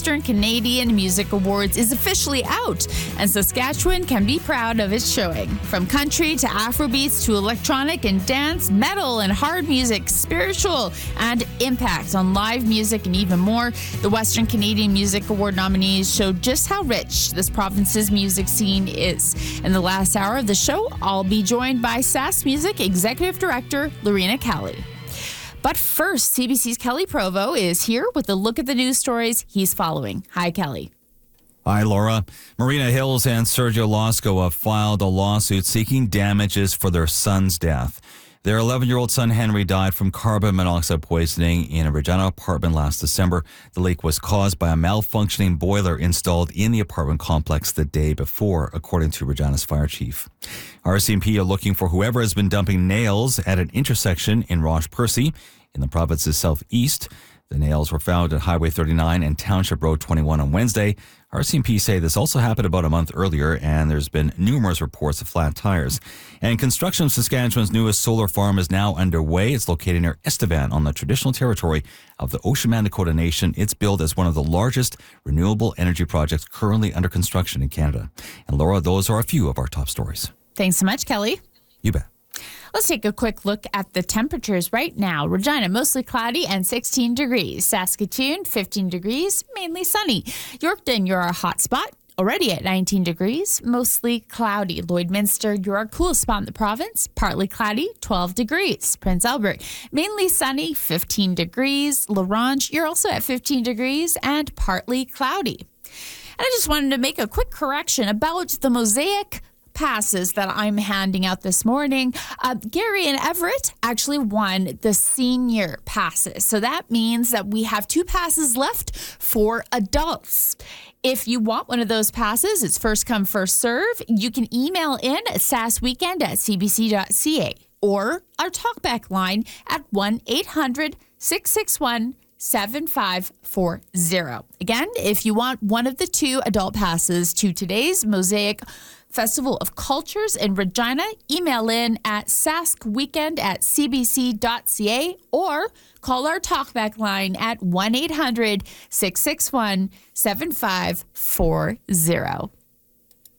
Western Canadian Music Awards is officially out, and Saskatchewan can be proud of its showing. From country to Afrobeats to electronic and dance, metal and hard music, spiritual and impact on live music and even more, the Western Canadian Music Award nominees showed just how rich this province's music scene is. In the last hour of the show, I'll be joined by Sask Music Executive Director Lorena Kelly. But first, CBC's Kelly Provo is here with a look at the news stories he's following. Hi, Kelly. Hi, Laura. Marina Hills and Sergio Losco have filed a lawsuit seeking damages for their son's death. Their 11-year-old son, Henry, died from carbon monoxide poisoning in a Regina apartment last December. The leak was caused by a malfunctioning boiler installed in the apartment complex the day before, according to Regina's fire chief. RCMP are looking for whoever has been dumping nails at an intersection in Roche Percy in the province's southeast. The nails were found at Highway 39 and Township Road 21 on Wednesday. RCMP say this also happened about a month earlier, and there's been numerous reports of flat tires. And construction of Saskatchewan's newest solar farm is now underway. It's located near Estevan on the traditional territory of the Oshaman-Dakota Nation. It's billed as one of the largest renewable energy projects currently under construction in Canada. And Laura, those are a few of our top stories. Thanks so much, Kelly. You bet. Let's take a quick look at the temperatures right now. Regina, mostly cloudy and 16 degrees. Saskatoon, 15 degrees, mainly sunny. Yorkton, you're our hot spot, already at 19 degrees, mostly cloudy. Lloydminster, you're our coolest spot in the province, partly cloudy, 12 degrees. Prince Albert, mainly sunny, 15 degrees. La Ronge, you're also at 15 degrees and partly cloudy. And I just wanted to make a quick correction about the Mosaic passes that I'm handing out this morning. Gary and Everett actually won the senior passes. So that means that we have 2 passes left for adults. If you want one of those passes, it's first come, first serve. You can email in at saskweekend@cbc.ca or our talkback line at 1-800-661-7540. Again, if you want one of the 2 adult passes to today's Mosaic Festival of Cultures in Regina, email in at saskweekend@cbc.ca or call our talkback line at 1-800-661-7540.